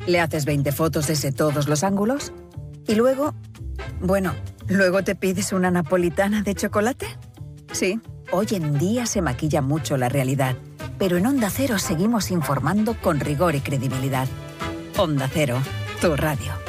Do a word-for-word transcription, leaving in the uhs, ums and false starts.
Le haces veinte fotos desde todos los ángulos y luego, bueno, luego te pides una napolitana de chocolate. Sí, hoy en día se maquilla mucho la realidad, pero en Onda Cero seguimos informando con rigor y credibilidad. Onda Cero, tu radio.